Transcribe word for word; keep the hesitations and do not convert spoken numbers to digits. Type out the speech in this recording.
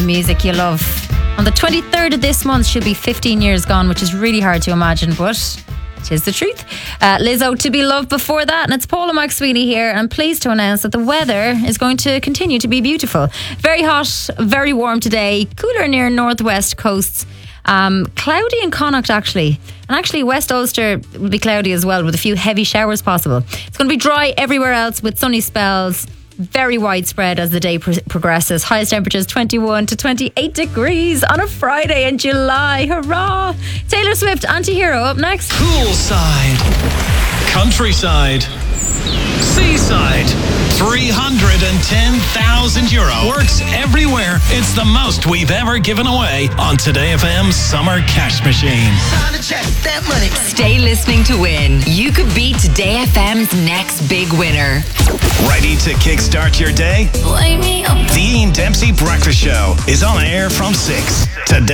Music you love. On the twenty-third of this month, she'll be fifteen years gone, which is really hard to imagine, but tis the truth. Uh, Lizzo, To Be Loved before that, and it's Paula McSweeney here, and I'm pleased to announce that the weather is going to continue to be beautiful. Very hot, very warm today, cooler near northwest coasts. Um, cloudy in Connacht actually, and actually West Ulster will be cloudy as well with a few heavy showers possible. It's going to be dry everywhere else with sunny spells, very widespread as the day pro- progresses. Highest temperatures twenty-one to twenty-eight degrees on a Friday in July. Hurrah! Taylor Swift, Anti-Hero, up next. Poolside, countryside, seaside, three hundred ten thousand euro. Works everywhere. It's the most we've ever given away on Today F M's Summer Cash Machine. Time to check that money. Stay listening to win. You could be Today F M's next big winner. Ready to kickstart your day? Wake me up. The Ian Dempsey Breakfast Show is on air from six today.